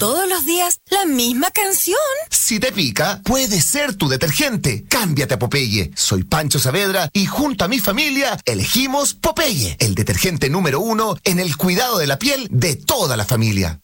todos los días la misma canción. Si te pica, puede ser tu detergente. Cámbiate a Popeye. Soy Pancho Saavedra y junto a mi familia elegimos Popeye, el detergente número 1 en el cuidado de la piel de toda la familia.